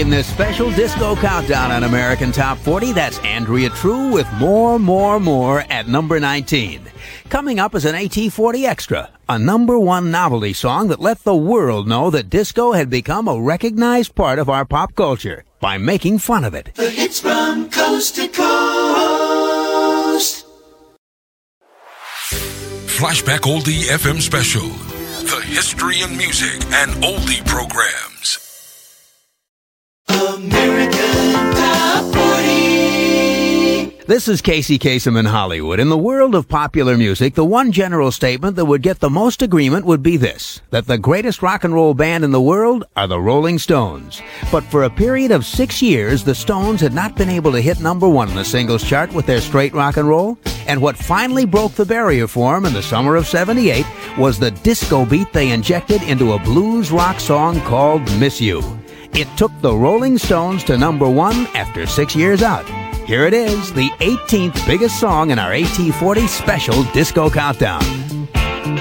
In this special disco countdown on American Top 40, that's Andrea True with More at number 19. Coming up is an AT40 Extra, a number one novelty song that let the world know that disco had become a recognized part of our pop culture by making fun of it. The hits from coast to coast. Flashback Oldie FM Special. The history and music and oldie programs. American Top 40. This is Casey Kasem in Hollywood. In the world of popular music, the one general statement that would get the most agreement would be this, that the greatest rock and roll band in the world are the Rolling Stones. But for a period of 6 years, the Stones had not been able to hit number one in the singles chart with their straight rock and roll. And what finally broke the barrier for them in the summer of '78 was the disco beat they injected into a blues rock song called Miss You. It took the Rolling Stones to number one after 6 years out. Here it is, the 18th biggest song in our AT40 special disco countdown.